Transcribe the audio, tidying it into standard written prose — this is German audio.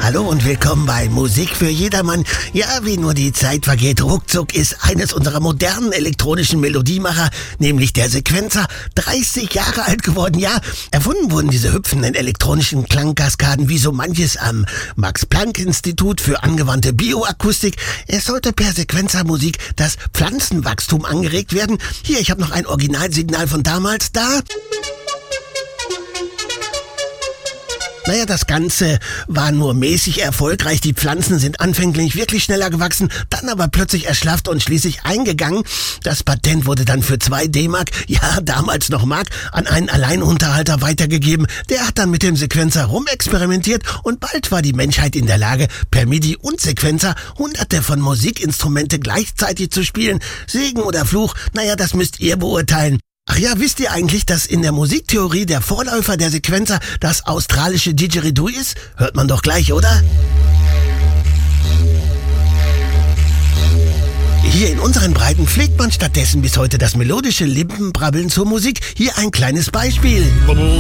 Hallo und willkommen bei Musik für jedermann. Ja, wie nur die Zeit vergeht, ruckzuck ist eines unserer modernen elektronischen Melodiemacher, nämlich der Sequencer, 30 Jahre alt geworden. Ja, erfunden wurden diese hüpfenden elektronischen Klangkaskaden wie so manches am Max-Planck-Institut für angewandte Bioakustik. Es sollte per Sequencermusik das Pflanzenwachstum angeregt werden. Hier, ich habe noch ein Originalsignal von damals da. Naja, das Ganze war nur mäßig erfolgreich. Die Pflanzen sind anfänglich wirklich schneller gewachsen, dann aber plötzlich erschlafft und schließlich eingegangen. Das Patent wurde dann für 2 D-Mark, ja damals noch Mark, an einen Alleinunterhalter weitergegeben. Der hat dann mit dem Sequencer rumexperimentiert und bald war die Menschheit in der Lage, per MIDI und Sequencer hunderte von Musikinstrumente gleichzeitig zu spielen. Segen oder Fluch, naja, das müsst ihr beurteilen. Ach ja, wisst ihr eigentlich, dass in der Musiktheorie der Vorläufer der Sequencer das australische Didgeridoo ist? Hört man doch gleich, oder? Hier in unseren Breiten pflegt man stattdessen bis heute das melodische Limpenbrabbeln zur Musik. Hier ein kleines Beispiel.